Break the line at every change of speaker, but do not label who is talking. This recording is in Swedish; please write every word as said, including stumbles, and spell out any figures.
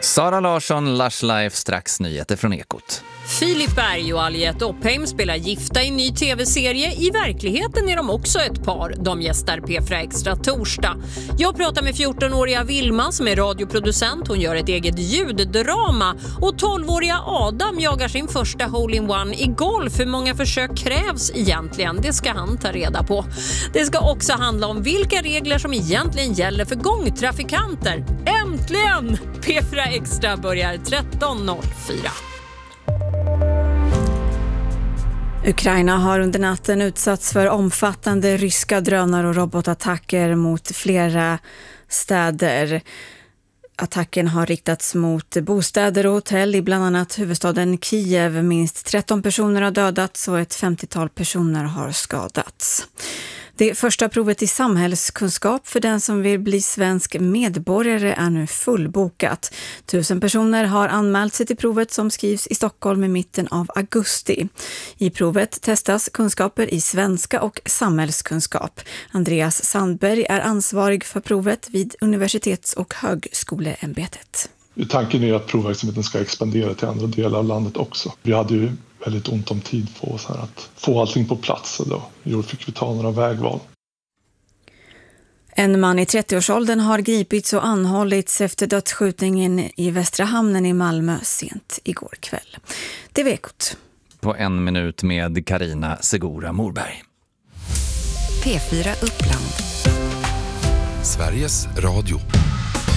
Sara Larsson, Lush Life, strax nyheter från Ekot.
Filip Berg och Aliette Oppheim spelar gifta i en ny tv-serie. I verkligheten är de också ett par. De gästar P fyra Extra torsdag. Jag pratar med fjortonåriga Vilma som är radioproducent. Hon gör ett eget ljuddrama. Och tolvåriga Adam jagar sin första hole-in-one i golf. Hur många försök krävs egentligen? Det ska han ta reda på. Det ska också handla om vilka regler som egentligen gäller för gångtrafikanter. Äntligen! P fyra Extra börjar tretton noll fyra.
Ukraina har under natten utsatts för omfattande ryska drönare och robotattacker mot flera städer. Attacken har riktats mot bostäder och hotell i bland annat huvudstaden Kiev. Minst tretton personer har dödats och ett femtiotal personer har skadats. Det första provet i samhällskunskap för den som vill bli svensk medborgare är nu fullbokat. Tusen personer har anmält sig till provet som skrivs i Stockholm i mitten av augusti. I provet testas kunskaper i svenska och samhällskunskap. Andreas Sandberg är ansvarig för provet vid Universitets- och högskoleämbetet.
Tanken är att provverksamheten ska expandera till andra delar av landet också. Vi hade ju väldigt ont om tid på oss här att få allting på plats, och då fick vi ta några vägval.
En man i trettioårsåldern har gripits och anhållits efter dödsskjutningen i Västra hamnen i Malmö sent igår kväll. Det var Ekot.
På en minut med Karina Segura Morberg.
P fyra Uppland. Sveriges Radio.